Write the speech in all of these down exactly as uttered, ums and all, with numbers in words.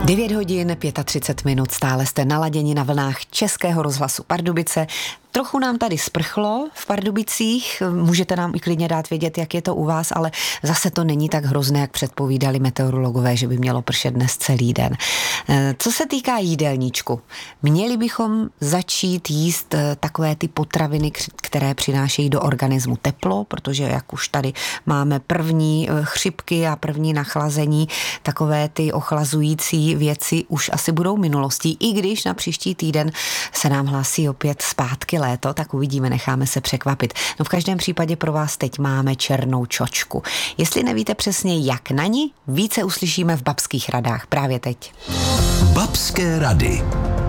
devět hodin třicet pět minut, stále jste naladěni na vlnách Českého rozhlasu Pardubice. Trochu nám tady sprchlo v Pardubicích, můžete nám i klidně dát vědět, jak je to u vás, ale zase to není tak hrozné, jak předpovídali meteorologové, že by mělo pršet dnes celý den. Co se týká jídelníčku, měli bychom začít jíst takové ty potraviny, které přinášejí do organismu teplo, protože jak už tady máme první chřipky a první nachlazení, takové ty ochlazující věci už asi budou minulostí, i když na příští týden se nám hlásí opět zpátky léto, tak uvidíme, necháme se překvapit. No v každém případě pro vás teď máme černou čočku. Jestli nevíte přesně, jak na ní, více uslyšíme v Babských radách právě teď. Babské rady.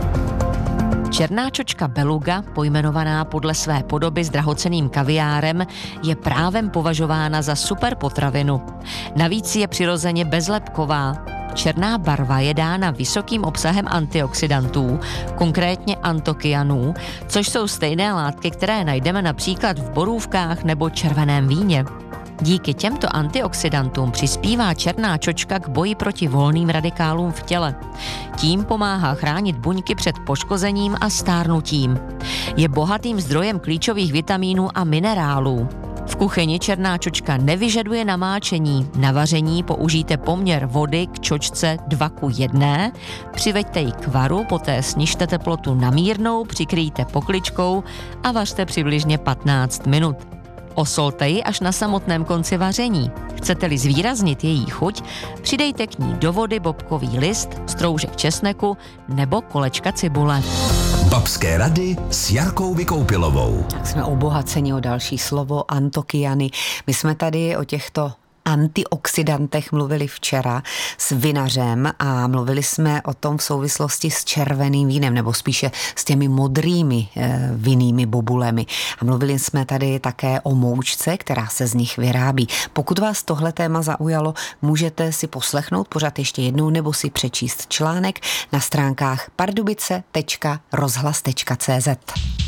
Černá čočka beluga, pojmenovaná podle své podoby s drahocenným kaviárem, je právem považována za super potravinu. Navíc je přirozeně bezlepková. Černá barva je dána vysokým obsahem antioxidantů, konkrétně antokyanů, což jsou stejné látky, které najdeme například v borůvkách nebo červeném víně. Díky těmto antioxidantům přispívá černá čočka k boji proti volným radikálům v těle. Tím pomáhá chránit buňky před poškozením a stárnutím. Je bohatým zdrojem klíčových vitamínů a minerálů. V kuchyni černá čočka nevyžaduje namáčení. Na vaření použijte poměr vody k čočce dva ku jedné, přiveďte ji k varu, poté snižte teplotu na mírnou, přikryjte pokličkou a vařte přibližně patnáct minut. Osolte ji až na samotném konci vaření. Chcete-li zvýraznit její chuť, přidejte k ní do vody bobkový list, stroužek česneku nebo kolečka cibule. Babské rady s Jarkou Vykoupilovou. Tak jsme obohaceni o další slovo antokyany. My jsme tady o těchto antioxidantech mluvili včera s vinařem a mluvili jsme o tom v souvislosti s červeným vínem, nebo spíše s těmi modrými e, vinnými bobulemi. A mluvili jsme tady také o moučce, která se z nich vyrábí. Pokud vás tohle téma zaujalo, můžete si poslechnout pořád ještě jednou nebo si přečíst článek na stránkách pardubice tečka rozhlas tečka cé zet.